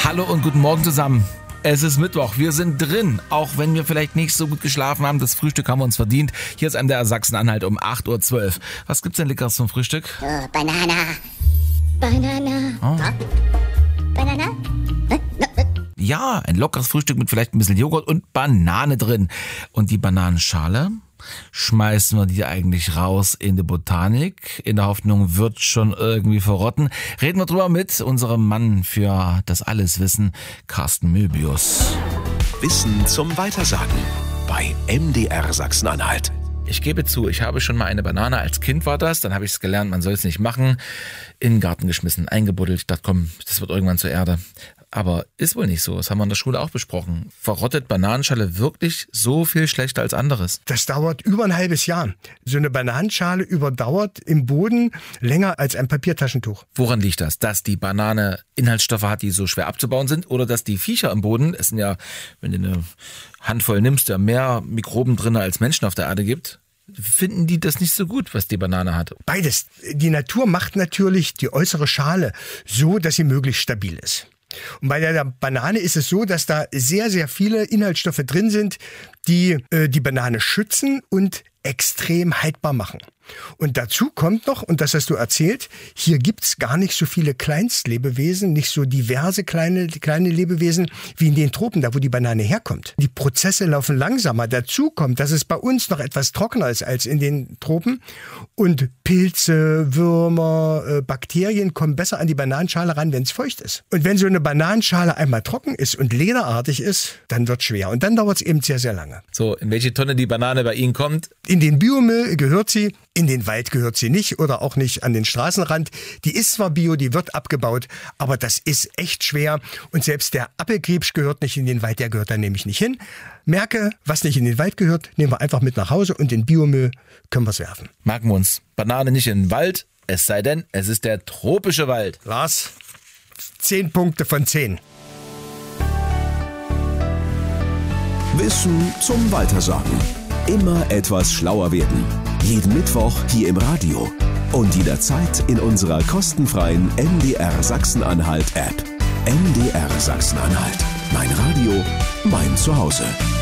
Hallo und guten Morgen zusammen. Es ist Mittwoch, wir sind drin, auch wenn wir vielleicht nicht so gut geschlafen haben. Das Frühstück haben wir uns verdient. Hier ist MDR Sachsen-Anhalt um 8.12 Uhr. Was gibt's denn Leckeres zum Frühstück? Banana. Oh. Banana? Ja, ein lockeres Frühstück mit vielleicht ein bisschen Joghurt und Banane drin. Und die Bananenschale schmeißen wir die eigentlich raus in die Botanik. In der Hoffnung, wird schon irgendwie verrotten. Reden wir drüber mit unserem Mann für das Alleswissen, Carsten Möbius. Wissen zum Weitersagen bei MDR Sachsen-Anhalt. Ich gebe zu, ich habe schon mal eine Banane, als Kind war das, dann habe ich es gelernt, man soll es nicht machen, in den Garten geschmissen, eingebuddelt, dachte komm, das wird irgendwann zur Erde. Aber ist wohl nicht so, das haben wir in der Schule auch besprochen. Verrottet Bananenschale wirklich so viel schlechter als anderes? Das dauert über ein halbes Jahr. So eine Bananenschale überdauert im Boden länger als ein Papiertaschentuch. Woran liegt das? Dass die Banane Inhaltsstoffe hat, die so schwer abzubauen sind? Oder dass die Viecher im Boden, es sind ja, wenn du eine Handvoll nimmst, ja mehr Mikroben drin als Menschen auf der Erde gibt, finden die das nicht so gut, was die Banane hat? Beides. Die Natur macht natürlich die äußere Schale so, dass sie möglichst stabil ist. Und bei der Banane ist es so, dass da sehr, sehr viele Inhaltsstoffe drin sind, die die Banane schützen und extrem haltbar machen. Und dazu kommt noch, und das hast du erzählt, hier gibt's gar nicht so viele Kleinstlebewesen, nicht so diverse kleine Lebewesen wie in den Tropen, da wo die Banane herkommt. Die Prozesse laufen langsamer. Dazu kommt, dass es bei uns noch etwas trockener ist als in den Tropen. Und Pilze, Würmer, Bakterien kommen besser an die Bananenschale ran, wenn es feucht ist. Und wenn so eine Bananenschale einmal trocken ist und lederartig ist, dann wird's schwer. Und dann dauert's eben sehr, sehr lange. So, in welche Tonne die Banane bei Ihnen kommt? In den Biomüll gehört sie, in den Wald gehört sie nicht oder auch nicht an den Straßenrand. Die ist zwar bio, die wird abgebaut, aber das ist echt schwer. Und selbst der Apfelkrebs gehört nicht in den Wald, der gehört da nämlich nicht hin. Merke, was nicht in den Wald gehört, nehmen wir einfach mit nach Hause und in Biomüll können wir es werfen. Merken wir uns, Banane nicht in den Wald, es sei denn, es ist der tropische Wald. Lars, 10 Punkte von 10. Wissen zum Weitersagen. Immer etwas schlauer werden. Jeden Mittwoch hier im Radio. Und jederzeit in unserer kostenfreien MDR Sachsen-Anhalt App. MDR Sachsen-Anhalt. Mein Radio, mein Zuhause.